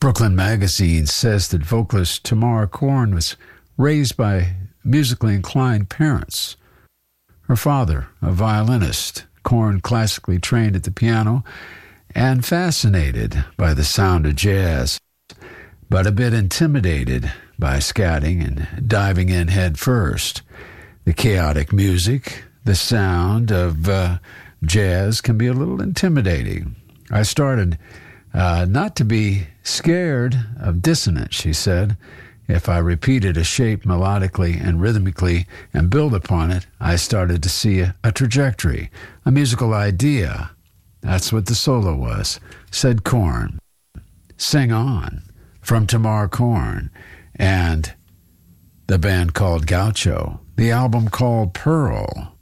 Brooklyn Magazine says that vocalist Tamara Korn was raised by musically inclined parents. Her father, a violinist, Korn classically trained at the piano and fascinated by the sound of jazz, but a bit intimidated by scatting and diving in head first. The chaotic music, the sound of jazz can be a little intimidating. I started not to be scared of dissonance, she said. If I repeated a shape melodically and rhythmically and build upon it, I started to see a trajectory, a musical idea. That's what the solo was, said Korn. Sing On, from Tamara Korn, and the band called Gaucho, the album called Pearl.